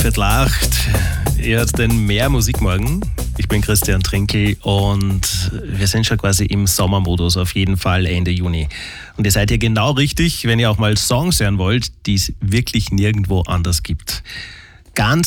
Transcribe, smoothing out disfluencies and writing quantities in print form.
8:15. Ihr hört den Mehr Musikmorgen. Ich bin Christian Trinkel und wir sind schon quasi im Sommermodus, auf jeden Fall Ende Juni. Und ihr seid hier genau richtig, wenn ihr auch mal Songs hören wollt, die es wirklich nirgendwo anders gibt. Ganz